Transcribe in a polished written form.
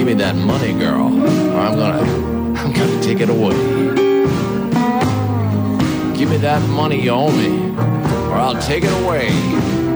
me that money, girl, or I'm gonna take it away. Give me that money you owe me, or I'll take it away.